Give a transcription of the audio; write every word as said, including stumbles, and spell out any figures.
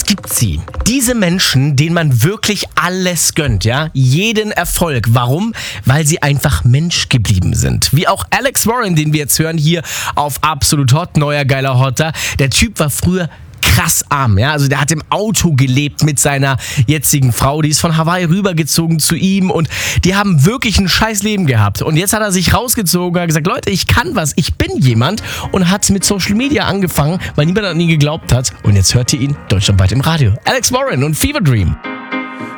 gibt sie. Diese Menschen, denen man wirklich alles gönnt, ja, jeden Erfolg. Warum? Weil sie einfach Mensch geblieben sind. Wie auch Alex Warren, den wir jetzt hören hier auf Absolut Hot, neuer geiler Hotter. Der Typ war früher krass arm, ja, also der hat im Auto gelebt mit seiner jetzigen Frau, die ist von Hawaii rübergezogen zu ihm und die haben wirklich ein scheiß Leben gehabt und jetzt hat er sich rausgezogen, hat gesagt, Leute, ich kann was, ich bin jemand und hat mit Social Media angefangen, weil niemand an ihn geglaubt hat und jetzt hört ihr ihn deutschlandweit im Radio. Alex Warren und Fever Dream.